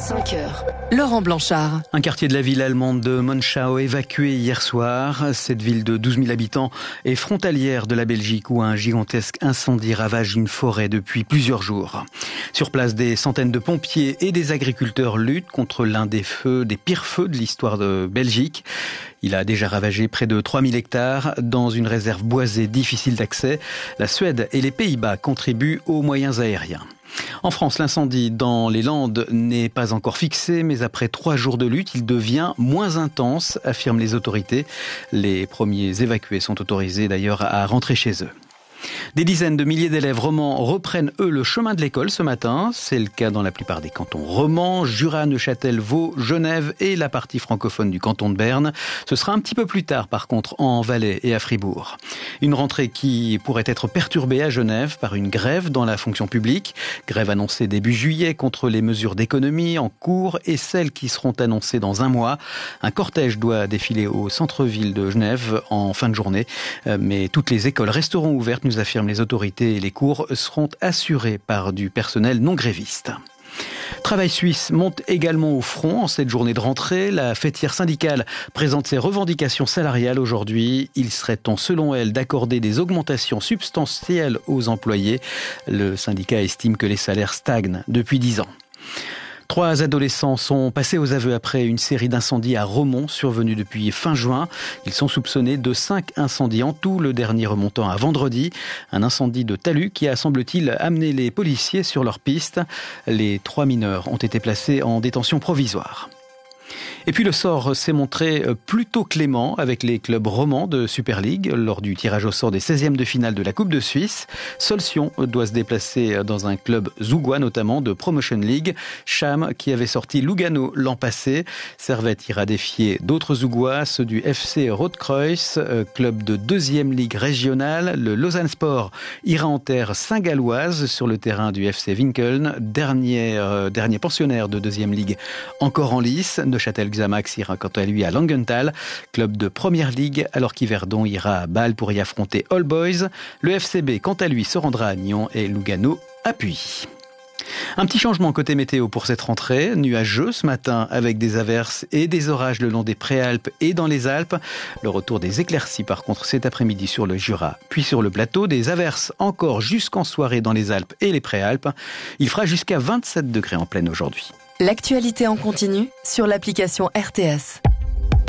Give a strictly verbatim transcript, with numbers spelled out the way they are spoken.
cinq heures. Laurent Blanchard. Un quartier de la ville allemande de Monschau évacué hier soir. Cette ville de douze mille habitants est frontalière de la Belgique où un gigantesque incendie ravage une forêt depuis plusieurs jours. Sur place, des centaines de pompiers et des agriculteurs luttent contre l'un des feux, des pires feux de l'histoire de Belgique. Il a déjà ravagé près de trois mille hectares dans une réserve boisée difficile d'accès. La Suède et les Pays-Bas contribuent aux moyens aériens. En France, l'incendie dans les Landes n'est pas encore fixé, mais après trois jours de lutte, il devient moins intense, affirment les autorités. Les premiers évacués sont autorisés d'ailleurs à rentrer chez eux. Des dizaines de milliers d'élèves romans reprennent, eux, le chemin de l'école ce matin. C'est le cas dans la plupart des cantons romans, Jura, Neuchâtel, Vaud, Genève et la partie francophone du canton de Berne. Ce sera un petit peu plus tard, par contre, en Valais et à Fribourg. Une rentrée qui pourrait être perturbée à Genève par une grève dans la fonction publique. Grève annoncée début juillet contre les mesures d'économie en cours et celles qui seront annoncées dans un mois. Un cortège doit défiler au centre-ville de Genève en fin de journée. Mais toutes les écoles resteront ouvertes, nous affirment les autorités, et les cours seront assurés par du personnel non gréviste. Travail suisse monte également au front en cette journée de rentrée. La fêtière syndicale présente ses revendications salariales aujourd'hui. Il serait temps, selon elle, d'accorder des augmentations substantielles aux employés. Le syndicat estime que les salaires stagnent depuis dix ans. Trois adolescents sont passés aux aveux après une série d'incendies à Romont survenus depuis fin juin. Ils sont soupçonnés de cinq incendies en tout, le dernier remontant à vendredi. Un incendie de talus qui a, semble-t-il, amené les policiers sur leur piste. Les trois mineurs ont été placés en détention provisoire. Et puis le sort s'est montré plutôt clément avec les clubs romans de Super League lors du tirage au sort des seizièmes de finale de la Coupe de Suisse. Seul Sion doit se déplacer dans un club zougois notamment de Promotion League. Cham qui avait sorti Lugano l'an passé. Servette ira défier d'autres zougois, ceux du F C Rotkreuz, club de deuxième ligue régionale. Le Lausanne Sport ira en terre saint-galloise sur le terrain du F C Winkeln, dernier, euh, dernier pensionnaire de deuxième ligue encore en lice. Neuchâtel Xamax ira quant à lui à Langenthal, club de première ligue, alors qu'Yverdon ira à Bâle pour y affronter All Boys. Le F C B, quant à lui, se rendra à Nyon et Lugano à Puy. Un petit changement côté météo pour cette rentrée, nuageux ce matin avec des averses et des orages le long des Préalpes et dans les Alpes. Le retour des éclaircies par contre cet après-midi sur le Jura, puis sur le plateau, des averses encore jusqu'en soirée dans les Alpes et les Préalpes. Il fera jusqu'à vingt-sept degrés en pleine aujourd'hui. L'actualité en continu sur l'application R T S.